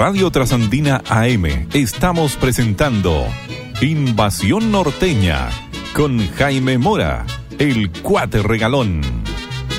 Radio Trasandina AM estamos presentando Invasión Norteña con Jaime Mora, el Cuate Regalón.